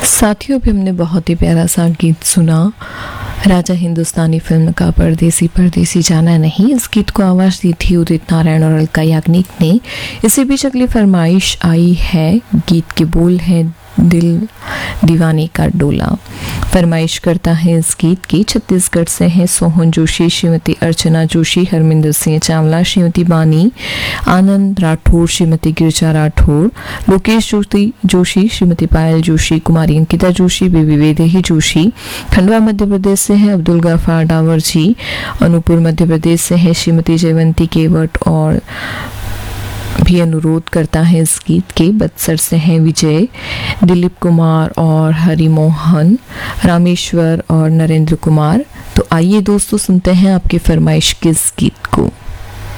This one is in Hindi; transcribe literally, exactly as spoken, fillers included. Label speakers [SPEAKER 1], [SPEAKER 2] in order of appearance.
[SPEAKER 1] साथियों, भी हमने बहुत ही प्यारा सा गीत सुना राजा हिंदुस्तानी फिल्म का परदेसी परदेसी जाना नहीं। इस गीत को आवाज़ दी थी उदित नारायण और अलका याग्निक ने। इसी बीच अगली फरमाइश आई है, गीत के बोल हैं दिल दीवाने का डोला। फरमाइश करता है इस गीत की छत्तीसगढ़ से हैं सोहन जोशी, श्रीमती अर्चना जोशी, हरमिंदर सिंह चावला, श्रीमती बानी आनंद राठौर, श्रीमती गिरिजा राठौर, लोकेश ज्योति जोशी, श्रीमती पायल जोशी, कुमारी अंकिता जोशी, बेबी वेदेही जोशी। खंडवा मध्य प्रदेश से हैं अब्दुल गफार डावर जी। अनूपपुर मध्य प्रदेश से हैं श्रीमती जयवंती केवट और भी अनुरोध करता है इस गीत के। बत्सर से हैं विजय, दिलीप कुमार और हरिमोहन, रामेश्वर और नरेंद्र कुमार। तो आइए दोस्तों, सुनते हैं आपकी फरमाइश किस गीत